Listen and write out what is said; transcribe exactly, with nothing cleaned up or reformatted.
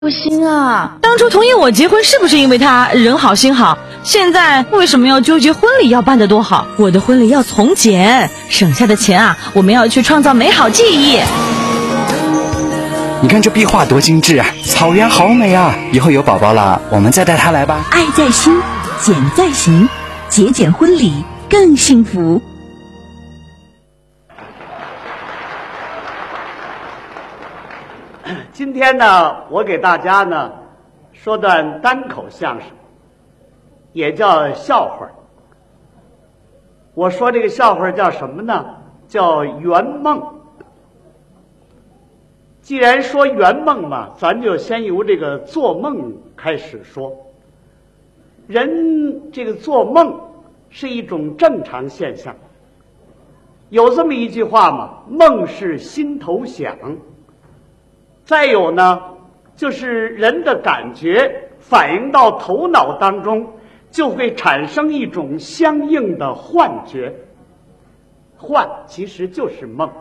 不心啊！ 当初同意我结婚是不是因为他人好心好？现在为什么要纠结婚礼要办得多好？我的婚礼要从简，省下的钱啊，我们要去创造美好记忆。 你看这壁画多精致啊，草原好美啊！以后有宝宝了，我们再带他来吧。 爱在心，简在行，节俭婚礼更幸福。 今天呢，我给大家呢说段单口相声，也叫笑话。我说这个笑话叫什么呢？叫圆梦。既然说圆梦嘛，咱就先由这个做梦开始说。人这个做梦是一种正常现象，有这么一句话嘛，梦是心头想。再有呢，就是人的感觉反映到头脑当中，就会产生一种相应的幻觉。幻其实就是梦。